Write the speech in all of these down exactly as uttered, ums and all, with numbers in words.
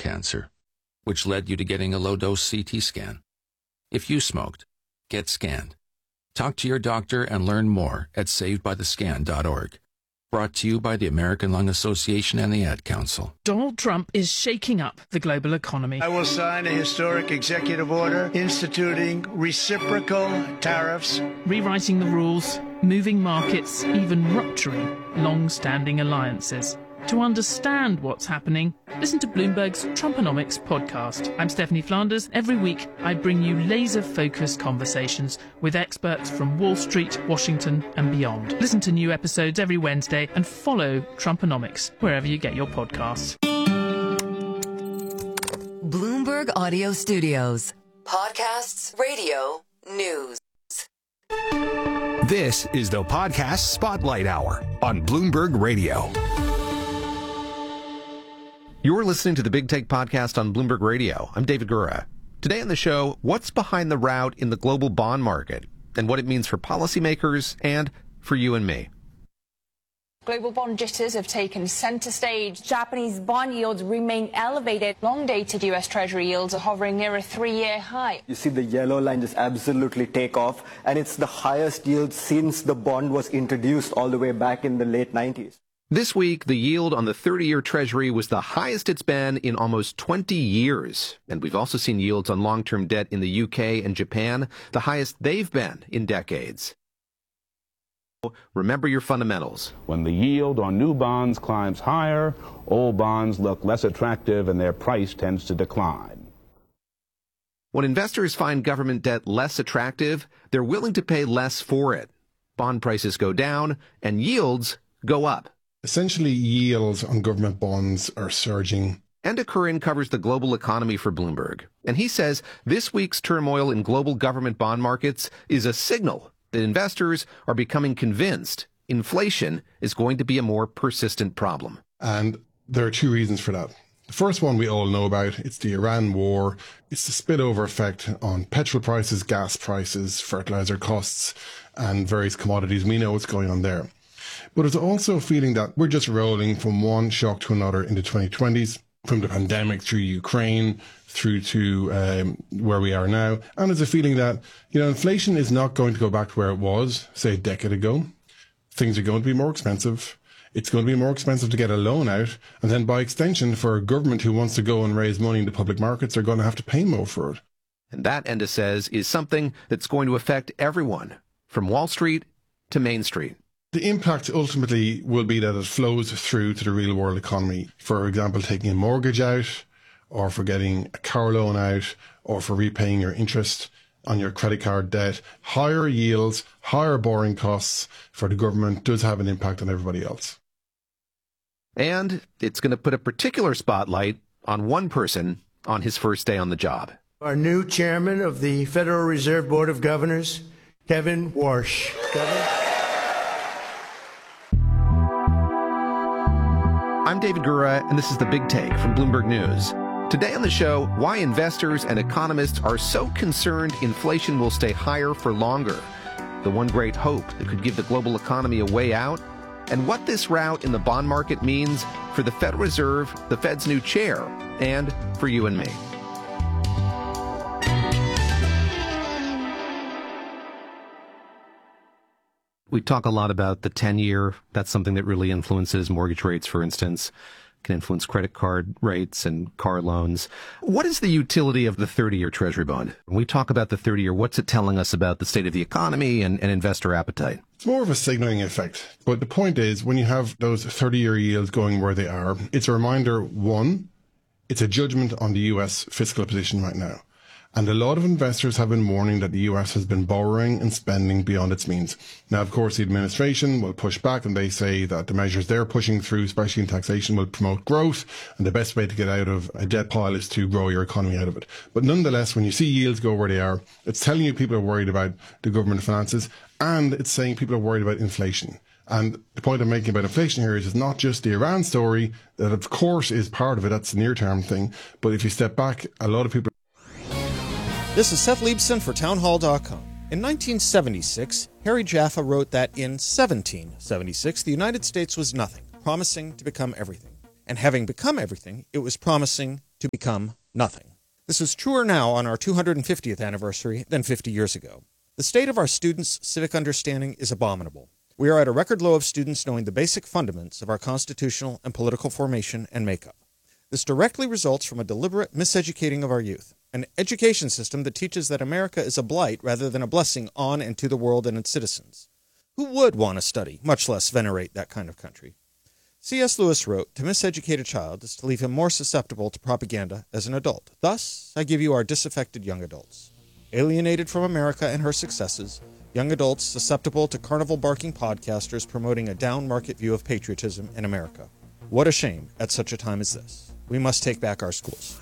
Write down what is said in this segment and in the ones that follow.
cancer, which led you to getting a low-dose C T scan. If you smoked, get scanned. Talk to your doctor and learn more at saved by the scan dot org. Brought to you by the American Lung Association and the Ad Council. Donald Trump is shaking up the global economy. I will sign a historic executive order instituting reciprocal tariffs, rewriting the rules, moving markets, even rupturing long-standing alliances. To understand what's happening, listen to Bloomberg's Trumponomics podcast. I'm Stephanie Flanders. Every week, I bring you laser-focused conversations with experts from Wall Street, Washington, and beyond. Listen to new episodes every Wednesday and follow Trumponomics wherever you get your podcasts. Bloomberg Audio Studios. Podcasts, radio, news. This is the Podcast Spotlight Hour on Bloomberg Radio. You're listening to the Big Take Podcast on Bloomberg Radio. I'm David Gura. Today on the show, what's behind the rout in the global bond market and what it means for policymakers and for you and me. Global bond jitters have taken center stage. Japanese bond yields remain elevated. Long-dated U S Treasury yields are hovering near a three-year high. You see the yellow line just absolutely take off, and it's the highest yield since the bond was introduced all the way back in the late nineties. This week, the yield on the thirty-year Treasury was the highest it's been in almost twenty years. And we've also seen yields on long-term debt in the U K and Japan, the highest they've been in decades. Remember your fundamentals. When the yield on new bonds climbs higher, old bonds look less attractive and their price tends to decline. When investors find government debt less attractive, they're willing to pay less for it. Bond prices go down and yields go up. Essentially, yields on government bonds are surging. Enda Curran covers the global economy for Bloomberg, and he says this week's turmoil in global government bond markets is a signal that investors are becoming convinced inflation is going to be a more persistent problem. And there are two reasons for that. The first one we all know about, it's the Iran war. It's the spillover effect on petrol prices, gas prices, fertilizer costs, and various commodities. We know what's going on there. But it's also a feeling that we're just rolling from one shock to another in the twenty twenties, from the pandemic through Ukraine, through to um, where we are now. And it's a feeling that, you know, inflation is not going to go back to where it was, say, a decade ago. Things are going to be more expensive. It's going to be more expensive to get a loan out. And then by extension, for a government who wants to go and raise money in the public markets, they're going to have to pay more for it. And that, Enda says, is something that's going to affect everyone, from Wall Street to Main Street. The impact ultimately will be that it flows through to the real world economy. For example, taking a mortgage out, or for getting a car loan out, or for repaying your interest on your credit card debt. Higher yields, higher borrowing costs for the government does have an impact on everybody else. And it's going to put a particular spotlight on one person on his first day on the job. Our new chairman of the Federal Reserve Board of Governors, Kevin Warsh. Kevin? I'm David Gura, and this is The Big Take from Bloomberg News. Today on the show, why investors and economists are so concerned inflation will stay higher for longer, the one great hope that could give the global economy a way out, and what this rout in the bond market means for the Federal Reserve, the Fed's new chair, and for you and me. We talk a lot about the ten-year. That's something that really influences mortgage rates, for instance, can influence credit card rates and car loans. What is the utility of the thirty-year Treasury bond? When we talk about the thirty-year, what's it telling us about the state of the economy and, and investor appetite? It's more of a signaling effect. But the point is, when you have those thirty-year yields going where they are, it's a reminder, one, it's a judgment on the U S fiscal position right now. And a lot of investors have been warning that the U S has been borrowing and spending beyond its means. Now, of course, the administration will push back and they say that the measures they're pushing through, especially in taxation, will promote growth. And the best way to get out of a debt pile is to grow your economy out of it. But nonetheless, when you see yields go where they are, it's telling you people are worried about the government finances, and it's saying people are worried about inflation. And the point I'm making about inflation here is it's not just the Iran story, that of course is part of it. That's the near-term thing. But if you step back, a lot of people... This is Seth Leibson for townhall dot com. In nineteen seventy-six, Harry Jaffa wrote that in seventeen seventy-six, the United States was nothing, promising to become everything. And having become everything, it was promising to become nothing. This is truer now on our two hundred fiftieth anniversary than fifty years ago. The state of our students' civic understanding is abominable. We are at a record low of students knowing the basic fundaments of our constitutional and political formation and makeup. This directly results from a deliberate miseducating of our youth, an education system that teaches that America is a blight rather than a blessing on and to the world and its citizens. Who would want to study, much less venerate, that kind of country? C S Lewis wrote, "To miseducate a child is to leave him more susceptible to propaganda as an adult. Thus, I give you our disaffected young adults. Alienated from America and her successes, young adults susceptible to carnival-barking podcasters promoting a down-market view of patriotism in America. What a shame at such a time as this. We must take back our schools."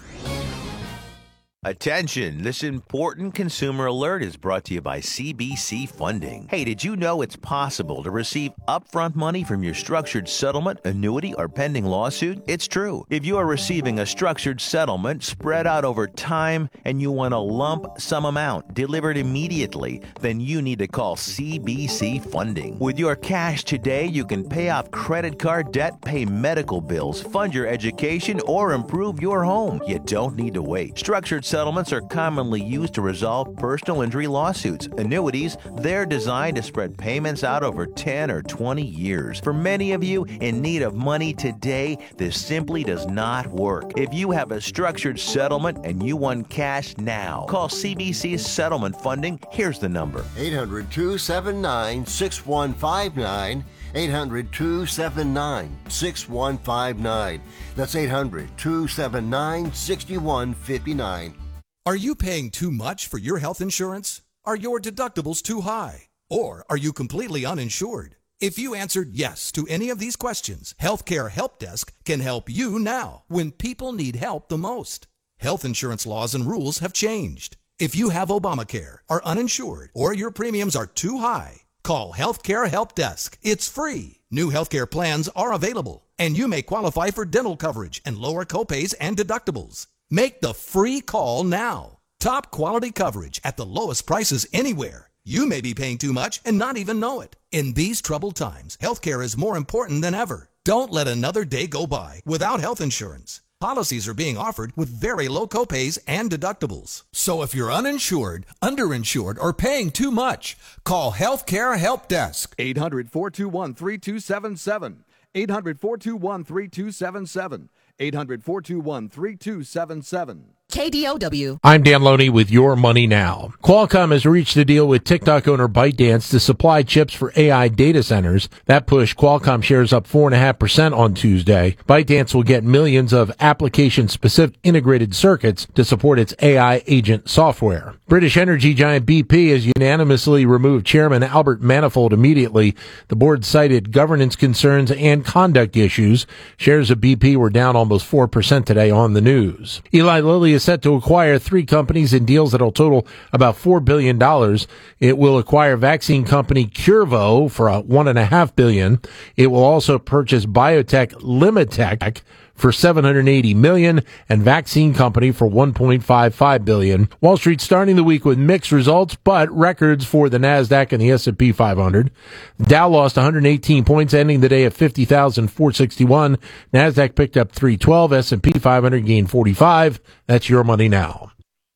Attention, this important consumer alert is brought to you by C B C Funding. Hey, did you know it's possible to receive upfront money from your structured settlement, annuity, or pending lawsuit? It's true. If you are receiving a structured settlement spread out over time and you want a lump sum amount delivered immediately, then you need to call C B C Funding. With your cash today, you can pay off credit card debt, pay medical bills, fund your education, or improve your home. You don't need to wait. Structured settlements are commonly used to resolve personal injury lawsuits. Annuities, they're designed to spread payments out over ten or twenty years. For many of you in need of money today, this simply does not work. If you have a structured settlement and you want cash now, call C B C Settlement Funding. Here's the number. eight hundred, two seven nine, six one five nine. eight hundred, two seven nine, six one five nine. That's eight hundred, two seven nine, six one five nine. Are you paying too much for your health insurance? Are your deductibles too high? Or are you completely uninsured? If you answered yes to any of these questions, Healthcare Help Desk can help you now when people need help the most. Health insurance laws and rules have changed. If you have Obamacare, are uninsured, or your premiums are too high, call Healthcare Help Desk. It's free. New healthcare plans are available, and you may qualify for dental coverage and lower copays and deductibles. Make the free call now. Top quality coverage at the lowest prices anywhere. You may be paying too much and not even know it. In these troubled times, healthcare is more important than ever. Don't let another day go by without health insurance. Policies are being offered with very low copays and deductibles. So if you're uninsured, underinsured, or paying too much, call Healthcare Help Desk. eight hundred, four two one, three two seven seven. eight hundred, four two one, three two seven seven. eight hundred, four two one, three two seven seven. K D O W. I'm Dan Loney with Your Money Now. Qualcomm has reached a deal with TikTok owner ByteDance to supply chips for A I data centers. That push Qualcomm shares up four point five percent on Tuesday. ByteDance will get millions of application-specific integrated circuits to support its A I agent software. British energy giant B P has unanimously removed Chairman Albert Manifold immediately. The board cited governance concerns and conduct issues. Shares of B P were down almost four percent today on the news. Eli Lilly is set to acquire three companies in deals that will total about four billion dollars. It will acquire vaccine company Curvo for one point five billion dollars. It will also purchase biotech Limitech for seven hundred eighty million dollars and vaccine company for one point five five billion dollars. Wall Street starting the week with mixed results, but records for the NASDAQ and the S and P five hundred. Dow lost one hundred eighteen points, ending the day at fifty thousand four hundred sixty-one. NASDAQ picked up three twelve. S and P five hundred gained forty-five. That's Your Money Now.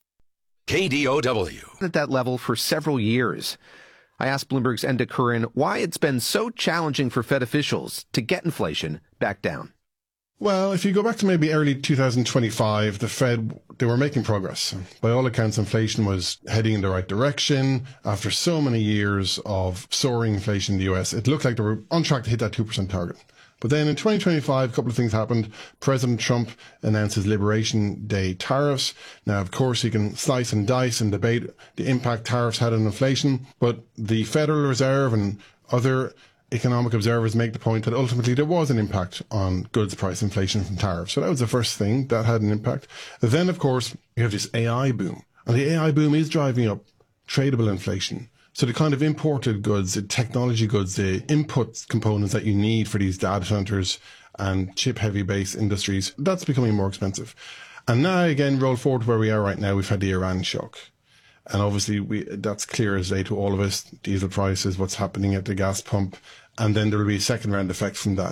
K D O W. At that level for several years. I asked Bloomberg's Enda Curran why it's been so challenging for Fed officials to get inflation back down. Well, if you go back to maybe early two thousand twenty-five, the Fed, they were making progress. By all accounts, inflation was heading in the right direction. After so many years of soaring inflation in the U S, it looked like they were on track to hit that two percent target. But then in twenty twenty-five, a couple of things happened. President Trump announced his Liberation Day tariffs. Now, of course, you can slice and dice and debate the impact tariffs had on inflation, but the Federal Reserve and other economic observers make the point that ultimately there was an impact on goods price inflation from tariffs. So that was the first thing that had an impact. Then, of course, you have this A I boom. And the A I boom is driving up tradable inflation. So the kind of imported goods, the technology goods, the input components that you need for these data centers and chip-heavy base industries, that's becoming more expensive. And now, again, roll forward to where we are right now, we've had the Iran shock. And obviously, we, that's clear as day to all of us, diesel prices, what's happening at the gas pump, and then there will be a second round effect from that.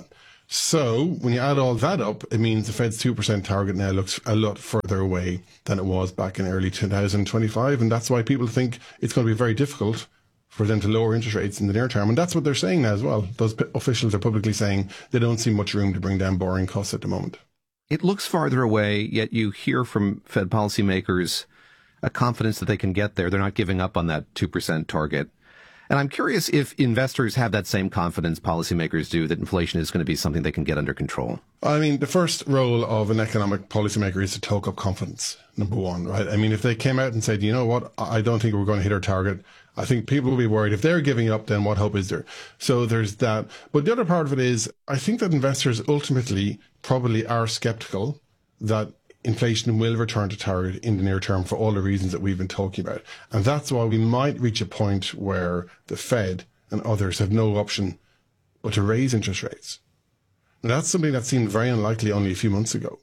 So when you add all that up, it means the Fed's two percent target now looks a lot further away than it was back in early two thousand twenty-five. And that's why people think it's going to be very difficult for them to lower interest rates in the near term. And that's what they're saying now as well. Those p- officials are publicly saying they don't see much room to bring down borrowing costs at the moment. It looks farther away, yet you hear from Fed policymakers a confidence that they can get there. They're not giving up on that two percent target. And I'm curious if investors have that same confidence policymakers do that inflation is going to be something they can get under control. I mean, the first role of an economic policymaker is to talk up confidence, number one, right? I mean, if they came out and said, you know what, I don't think we're going to hit our target, I think people will be worried. If they're giving up, then what hope is there? So there's that. But the other part of it is, I think that investors ultimately probably are skeptical that inflation will return to target in the near term for all the reasons that we've been talking about. And that's why we might reach a point where the Fed and others have no option but to raise interest rates. Now, that's something that seemed very unlikely only a few months ago.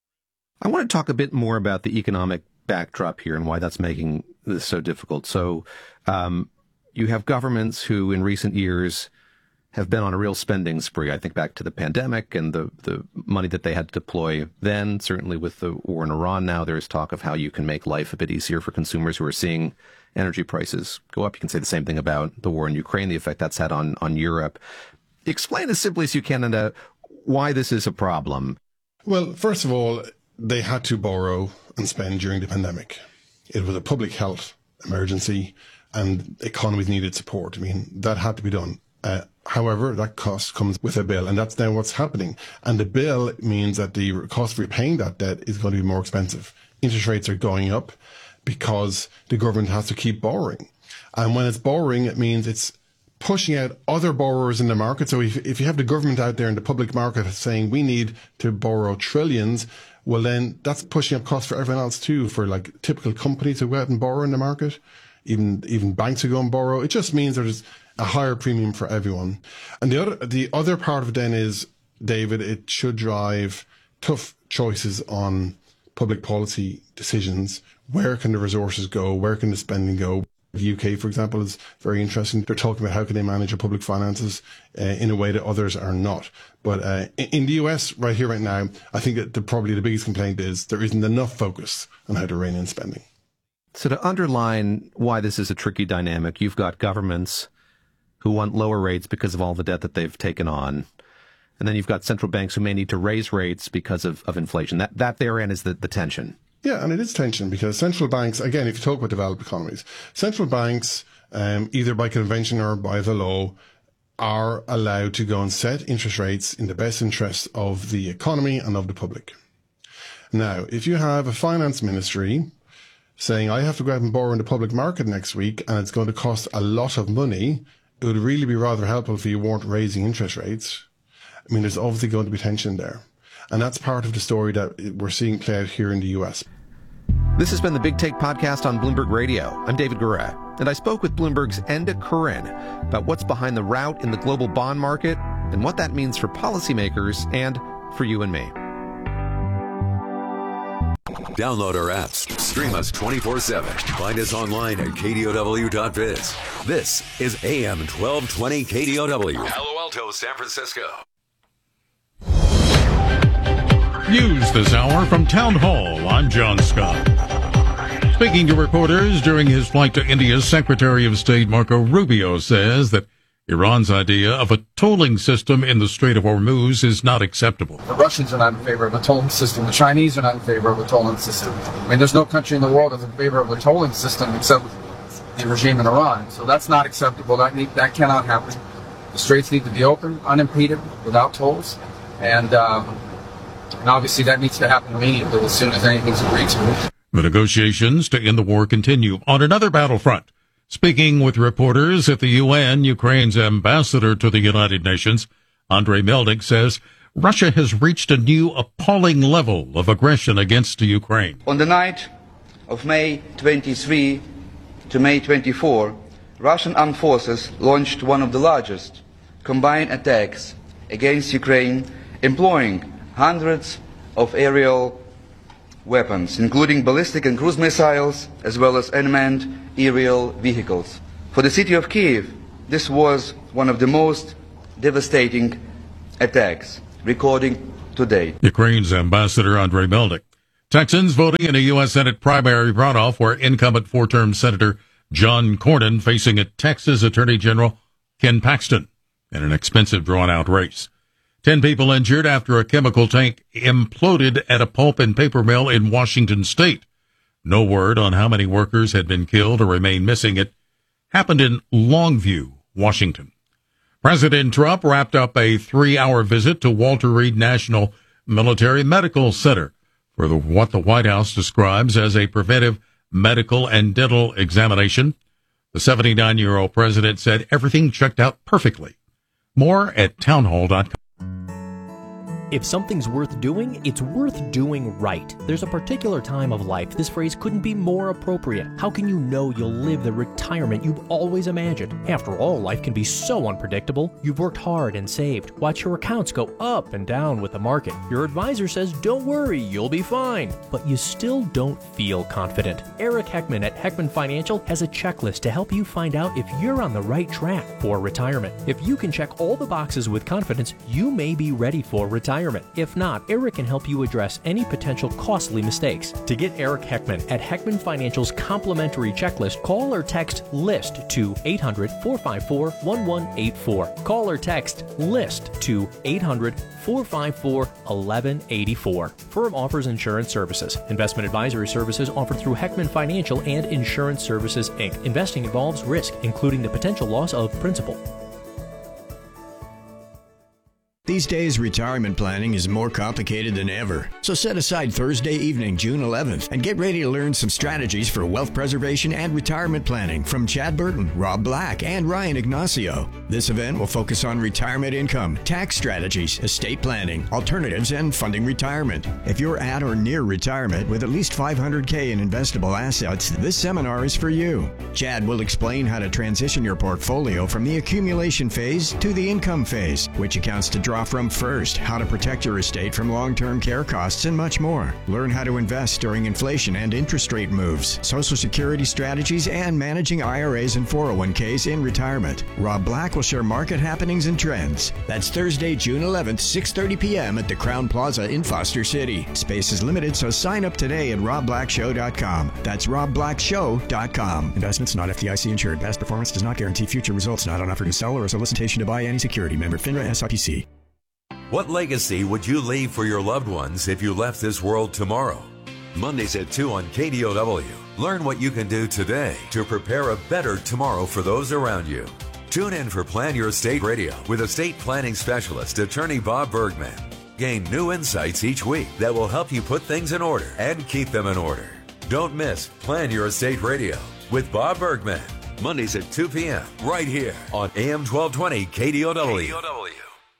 I want to talk a bit more about the economic backdrop here and why that's making this so difficult. So um, you have governments who in recent years have been on a real spending spree. I think back to the pandemic and the, the money that they had to deploy then. Certainly with the war in Iran now, there's talk of how you can make life a bit easier for consumers who are seeing energy prices go up. You can say the same thing about the war in Ukraine, the effect that's had on, on Europe. Explain as simply as you can uh, why this is a problem. Well, first of all, they had to borrow and spend during the pandemic. It was a public health emergency and economies needed support. I mean, that had to be done. Uh, however, that cost comes with a bill, and that's now what's happening. And the bill means that the cost of repaying that debt is going to be more expensive. Interest rates are going up because the government has to keep borrowing. And when it's borrowing, it means it's pushing out other borrowers in the market. So if, if you have the government out there in the public market saying we need to borrow trillions, well, then that's pushing up costs for everyone else too, for like typical companies who go out and borrow in the market, even even banks who go and borrow. It just means there's a higher premium for everyone. And the other the other part of it then is, David, it should drive tough choices on public policy decisions. Where can the resources go? Where can the spending go? The U K, for example, is very interesting. They're talking about how can they manage their public finances uh, in a way that others are not. But uh, in the U S, right here, right now, I think that the, probably the biggest complaint is there isn't enough focus on how to rein in spending. So to underline why this is a tricky dynamic, you've got governments who want lower rates because of all the debt that they've taken on. And then you've got central banks who may need to raise rates because of, of inflation. That that therein is the, the tension. Yeah, and it is tension because central banks, again, if you talk about developed economies, central banks, um, either by convention or by the law, are allowed to go and set interest rates in the best interest of the economy and of the public. Now, if you have a finance ministry saying, I have to go out and borrow in the public market next week and it's going to cost a lot of money, it would really be rather helpful if you weren't raising interest rates. I mean, there's obviously going to be tension there. And that's part of the story that we're seeing play out here in the U S. This has been the Big Take podcast on Bloomberg Radio. I'm David Gura, and I spoke with Bloomberg's Enda Curran about what's behind the rout in the global bond market and what that means for policymakers and for you and me. Download our apps. Stream us twenty-four seven. Find us online at K D O W dot biz. This is A M twelve twenty K D O W. Palo Alto, San Francisco. News this hour from Town Hall. I'm John Scott. Speaking to reporters during his flight to India, Secretary of State Marco Rubio says that Iran's idea of a tolling system in the Strait of Hormuz is not acceptable. The Russians are not in favor of a tolling system. The Chinese are not in favor of a tolling system. I mean, there's no country in the world that's in favor of a tolling system except the regime in Iran. So that's not acceptable. That need, that cannot happen. The straits need to be open, unimpeded, without tolls. And, um, and obviously that needs to happen immediately as soon as anything's agreed to. The negotiations to end the war continue on another battlefront. Speaking with reporters at the U N, Ukraine's ambassador to the United Nations, Andrei Melnik, says Russia has reached a new appalling level of aggression against Ukraine. On the night of May twenty-third to May twenty-fourth, Russian armed forces launched one of the largest combined attacks against Ukraine, employing hundreds of aerial weapons, including ballistic and cruise missiles, as well as unmanned aerial vehicles. For the city of Kiev, this was one of the most devastating attacks. recording today. Ukraine's Ambassador Andrei Melnik. Texans voting in a U S. Senate primary runoff where incumbent four-term Senator John Cornyn facing a Texas Attorney General Ken Paxton in an expensive drawn-out race. Ten people injured after a chemical tank imploded at a pulp and paper mill in Washington state. No word on how many workers had been killed or remain missing. It happened in Longview, Washington. President Trump wrapped up a three-hour visit to Walter Reed National Military Medical Center for the, what the White House describes as a preventive medical and dental examination. The seventy-nine-year-old president said everything checked out perfectly. More at townhall dot com. If something's worth doing, it's worth doing right. There's a particular time of life this phrase couldn't be more appropriate. How can you know you'll live the retirement you've always imagined? After all, life can be so unpredictable. You've worked hard and saved. Watch your accounts go up and down with the market. Your advisor says, don't worry, you'll be fine. But you still don't feel confident. Eric Heckman at Heckman Financial has a checklist to help you find out if you're on the right track for retirement. If you can check all the boxes with confidence, you may be ready for retirement. If not, Eric can help you address any potential costly mistakes. To get Eric Heckman at Heckman Financial's complimentary checklist, call or text LIST to eight hundred, four five four, one one eight four. Call or text LIST to eight hundred, four five four, one one eight four. Firm offers insurance services. Investment advisory services offered through Heckman Financial and Insurance Services, Incorporated. Investing involves risk, including the potential loss of principal. These days, retirement planning is more complicated than ever. So set aside Thursday evening, June eleventh, and get ready to learn some strategies for wealth preservation and retirement planning from Chad Burton, Rob Black, and Ryan Ignacio. This event will focus on retirement income, tax strategies, estate planning, alternatives, and funding retirement. If you're at or near retirement with at least five hundred thousand dollars in investable assets, this seminar is for you. Chad will explain how to transition your portfolio from the accumulation phase to the income phase, which accounts to draw from first, how to protect your estate from long-term care costs, and much more. Learn how to invest during inflation and interest rate moves, Social Security strategies, and managing I R As and four oh one k's in retirement. Rob Black will share market happenings and trends. That's Thursday, June eleventh, six thirty p.m. at the Crown Plaza in Foster City. Space is limited, so sign up today at rob black show dot com. That's rob black show dot com. Investments not F D I C insured. Past performance does not guarantee future results. Not an offer to sell or a solicitation to buy any security. Member FINRA S I P C. What legacy would you leave for your loved ones if you left this world tomorrow? Mondays at two on K D O W. Learn what you can do today to prepare a better tomorrow for those around you. Tune in for Plan Your Estate Radio with estate planning specialist, attorney Bob Bergman. Gain new insights each week that will help you put things in order and keep them in order. Don't miss Plan Your Estate Radio with Bob Bergman. Mondays at two p.m. right here on A M twelve twenty K D O W. K D O W.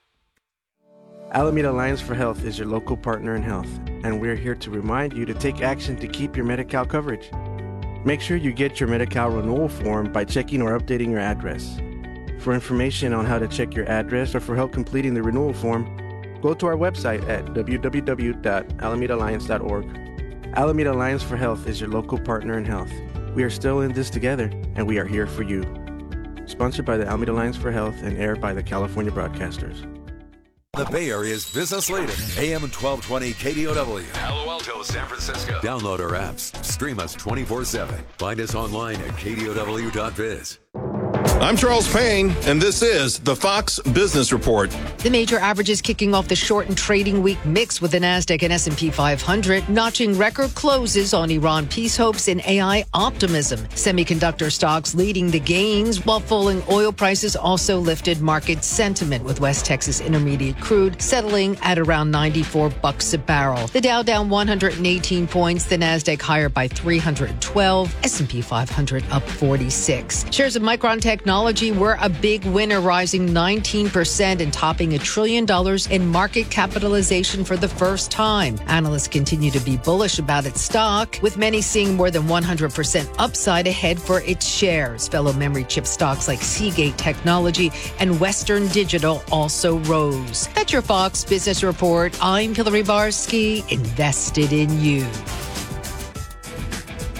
Alameda Alliance for Health is your local partner in health, and we're here to remind you to take action to keep your Medi-Cal coverage. Make sure you get your Medi-Cal renewal form by checking or updating your address. For information on how to check your address or for help completing the renewal form, go to our website at w w w dot alameda alliance dot org. Alameda Alliance for Health is your local partner in health. We are still in this together, and we are here for you. Sponsored by the Alameda Alliance for Health and aired by the California Broadcasters. The Bay Area's business leader, A M twelve twenty K D O W. Palo Alto, San Francisco. Download our apps. Stream us twenty-four seven. Find us online at K D O W dot biz. I'm Charles Payne, and this is the Fox Business Report. The major averages kicking off the shortened trading week mixed with the NASDAQ and S and P five hundred, notching record closes on Iran peace hopes and A I optimism. Semiconductor stocks leading the gains, while falling oil prices also lifted market sentiment, with West Texas Intermediate crude settling at around ninety-four bucks a barrel. The Dow down one hundred eighteen points, the NASDAQ higher by three hundred twelve, S and P five hundred up forty-six. Shares of Micron Technology were a big winner, rising nineteen percent and topping a trillion dollars in market capitalization for the first time. Analysts continue to be bullish about its stock, with many seeing more than one hundred percent upside ahead for its shares. Fellow memory chip stocks like Seagate Technology and Western Digital also rose. That's your Fox Business Report. I'm Hillary Barsky, invested in you.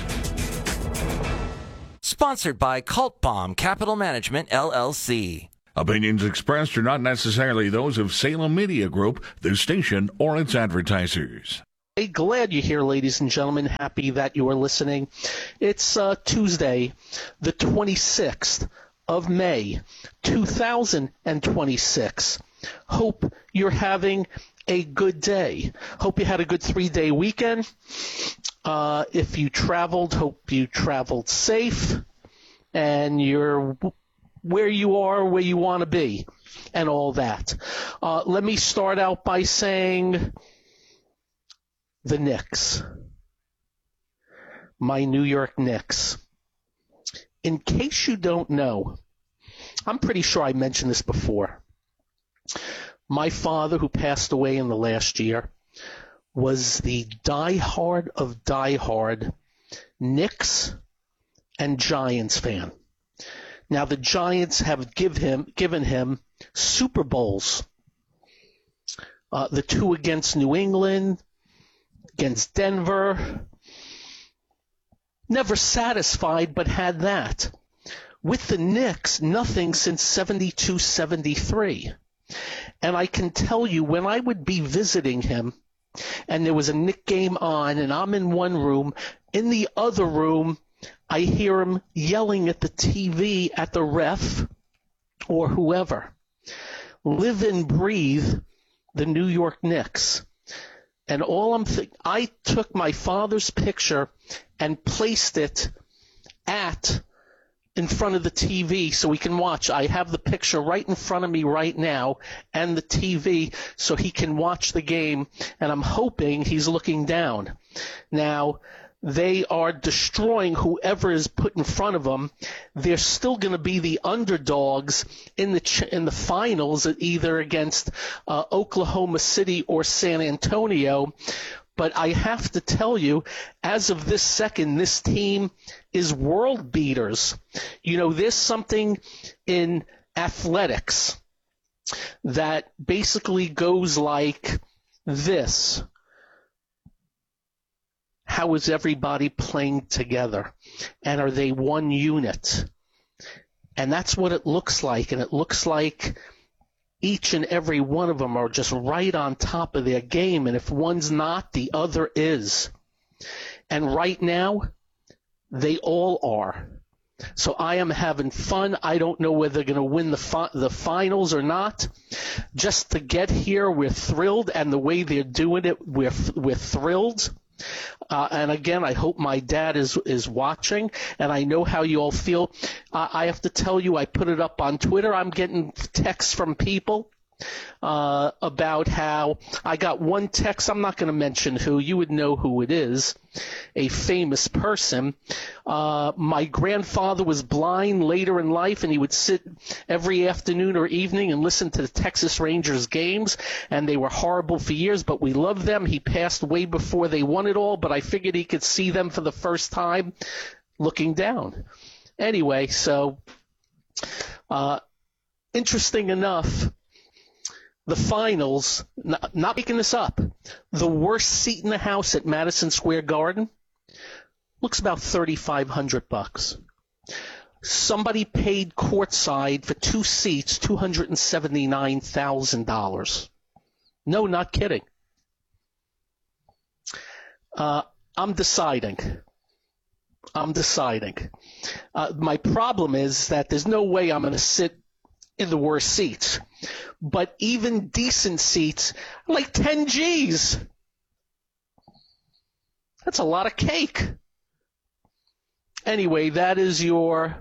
Sponsored by Cult Bomb Capital Management, L L C. Opinions expressed are not necessarily those of Salem Media Group, the station, or its advertisers. Hey, glad you're here, ladies and gentlemen. Happy that you are listening. It's uh, Tuesday, the twenty-sixth of May, two thousand twenty-six. Hope you're having a good day. Hope you had a good three-day weekend. Uh, if you traveled, hope you traveled safe, and you're where you are, where you want to be, and all that. Uh, let me start out by saying the Knicks, my New York Knicks. In case you don't know, I'm pretty sure I mentioned this before. My father, who passed away in the last year, was the diehard of diehard Knicks and Giants fan. Now, the Giants have give him, given him Super Bowls, uh, the two against New England, against Denver. Never satisfied, but had that. With the Knicks, nothing since seventy-two seventy-three. And I can tell you, when I would be visiting him, and there was a Knick game on, and I'm in one room, in the other room, I hear him yelling at the T V at the ref or whoever. Live and breathe the New York Knicks. And all I'm th- I took my father's picture and placed it at in front of the T V so he can watch. I have the picture right in front of me right now and the T V so he can watch the game, and I'm hoping he's looking down. Now, they are destroying whoever is put in front of them. They're still going to be the underdogs in the ch- in the finals, either against uh, Oklahoma City or San Antonio. But I have to tell you, as of this second, this team is world beaters. You know, there's something in athletics that basically goes like this. How is everybody playing together? And are they one unit? And that's what it looks like. And it looks like each and every one of them are just right on top of their game. And if one's not, the other is. And right now, they all are. So I am having fun. I don't know whether they're going to win the fi- the finals or not. Just to get here, we're thrilled. And the way they're doing it, we're we're thrilled. Uh, and again, I hope my dad is is watching, and I know how you all feel. Uh, I have to tell you, I put it up on Twitter. I'm getting texts from people uh, about how I got one text. I'm not going to mention who. You would know who it is, a famous person. Uh, my grandfather was blind later in life, and he would sit every afternoon or evening and listen to the Texas Rangers games, and they were horrible for years, but we loved them. He passed way before they won it all, but I figured he could see them for the first time looking down. Anyway, so uh, interesting enough, the finals, not, not making this up, the worst seat in the house at Madison Square Garden looks about thirty-five hundred bucks. Somebody paid courtside for two seats two hundred seventy-nine thousand dollars. No, not kidding. Uh, I'm deciding. I'm deciding. Uh, my problem is that there's no way I'm going to sit in the worst seats. But even decent seats, like ten G's. That's a lot of cake. Anyway, that is your,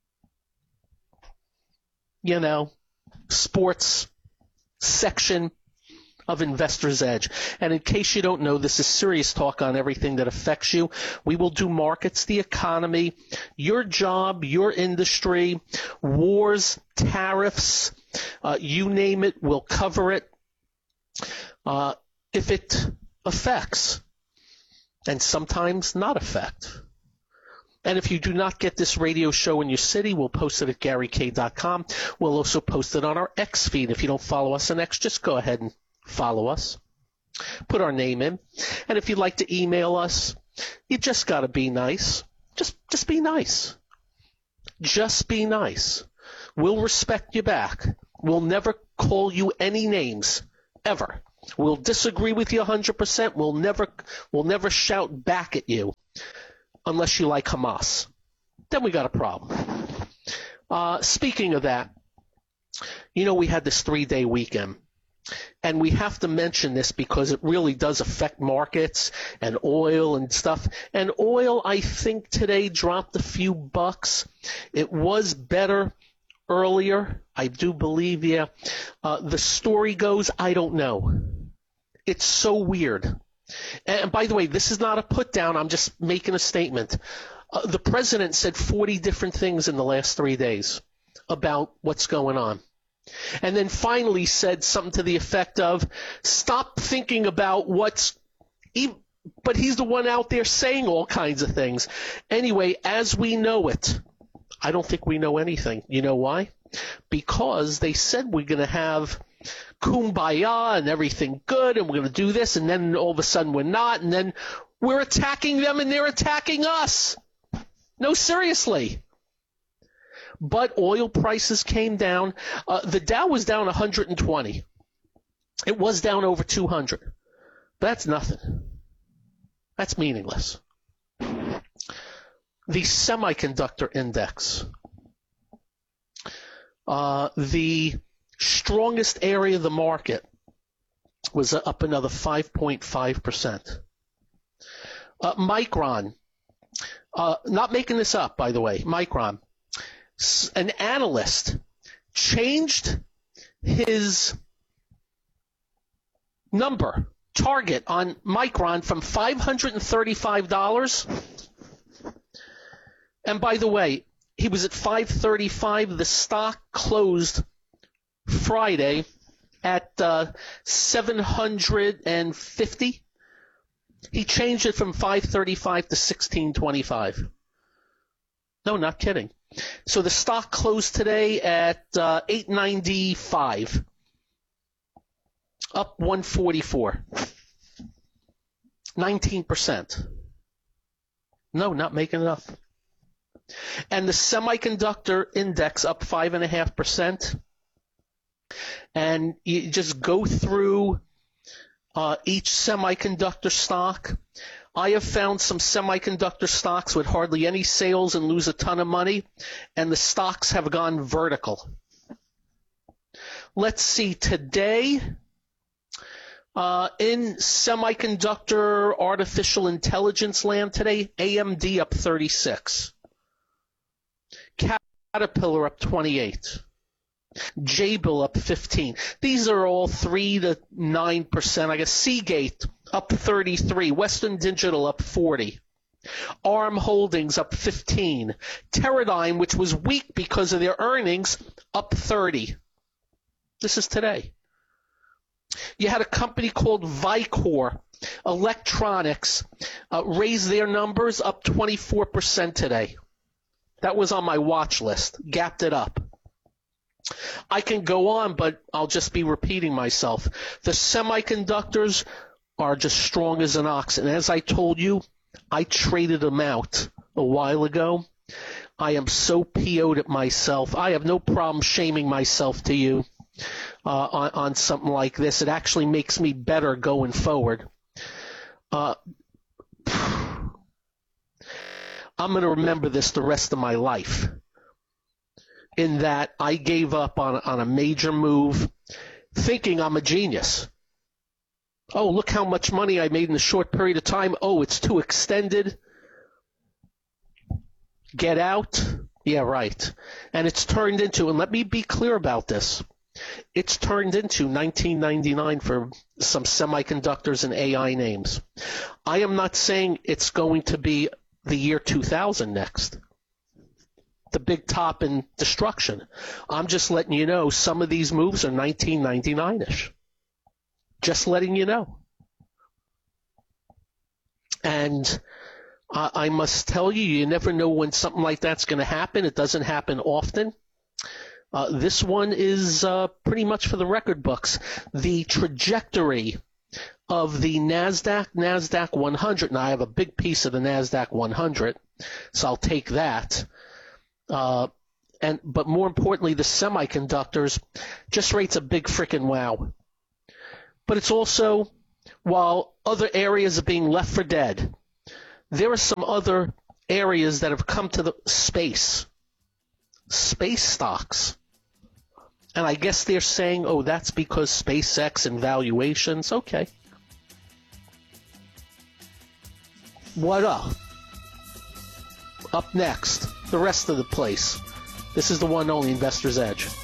you know, sports section of Investor's Edge. And in case you don't know, this is serious talk on everything that affects you. We will do markets, the economy, your job, your industry, wars, tariffs, uh, you name it, we'll cover it. Uh, if it affects, and sometimes not affect. And if you do not get this radio show in your city, we'll post it at Gary K dot com. We'll also post it on our X feed. If you don't follow us on X, just go ahead and follow us. Put our name in. And if you'd like to email us, you just got to be nice. Just just be nice. Just be nice. We'll respect you back. We'll never call you any names, ever. We'll disagree with you one hundred percent. We'll never, we'll never shout back at you unless you like Hamas. Then we got a problem. Uh, speaking of that, you know, we had this three-day weekend. And we have to mention this because it really does affect markets and oil and stuff. And oil, I think, today dropped a few bucks. It was better earlier, I do believe, yeah. Uh, the story goes, I don't know. It's so weird. And by the way, this is not a put down. I'm just making a statement. Uh, the president said forty different things in the last three days about what's going on. And then finally said something to the effect of, stop thinking about what's – but he's the one out there saying all kinds of things. Anyway, as we know it, I don't think we know anything. You know why? Because they said we're going to have kumbaya and everything good and we're going to do this, and then all of a sudden we're not, and then we're attacking them and they're attacking us. No, seriously. But oil prices came down. Uh, the Dow was down one hundred twenty. It was down over two hundred. But that's nothing. That's meaningless. The semiconductor index, uh, the strongest area of the market, was up another five point five percent. Uh, Micron, uh, not making this up, by the way, Micron, an analyst changed his number, target on Micron from five hundred thirty-five dollars. And by the way, he was at five thirty-five. The stock closed Friday at uh, seven hundred fifty. He changed it from five thirty-five to sixteen twenty-five. No, not kidding. So the stock closed today at uh, eight ninety-five, up one forty-four, nineteen percent. No, not making it up. And the semiconductor index up five point five percent. And you just go through uh, each semiconductor stock. I have found some semiconductor stocks with hardly any sales and lose a ton of money, and the stocks have gone vertical. Let's see, today, uh, in semiconductor artificial intelligence land today, A M D up thirty-six. Caterpillar up twenty-eight. Jabil up fifteen. These are all three to nine percent. I guess Seagate up thirty-three. Western Digital up forty. ARM Holdings up fifteen. Teradyne, which was weak because of their earnings, up thirty. This is today. You had a company called Vicor Electronics uh, raise their numbers up twenty-four percent today. That was on my watch list. Gapped it up. I can go on, but I'll just be repeating myself. The semiconductors are just strong as an ox. And as I told you, I traded them out a while ago. I am so P O'd at myself. I have no problem shaming myself to you uh, on, on something like this. It actually makes me better going forward. Uh, I'm going to remember this the rest of my life, in that I gave up on, on a major move thinking I'm a genius. Oh, look how much money I made in a short period of time. Oh, it's too extended. Get out. Yeah, right. And it's turned into, and let me be clear about this, it's turned into nineteen ninety-nine for some semiconductors and A I names. I am not saying it's going to be the year two thousand next, the big top in destruction. I'm just letting you know some of these moves are nineteen ninety-nine-ish. Just letting you know. And uh, I must tell you, you never know when something like that's going to happen. It doesn't happen often. Uh, this one is uh, pretty much for the record books. The trajectory of the NASDAQ, NASDAQ one hundred, and I have a big piece of the NASDAQ one hundred, so I'll take that. Uh, and but more importantly, the semiconductors just rates a big frickin' wow. But it's also, while other areas are being left for dead, there are some other areas that have come to the space, space stocks. And I guess they're saying, oh, that's because SpaceX and valuations. Okay. What up? Up next, the rest of the place. This is the one and only Investor's Edge.